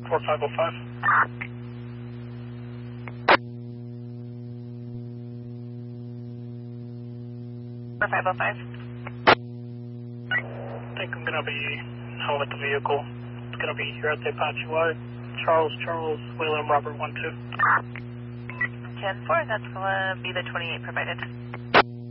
4505. 4505. I think I'm going to be home at the vehicle. It's going to be here at the Apache Y. Charles, William, Robert 12. 10-4, that's going to be the 28 provided.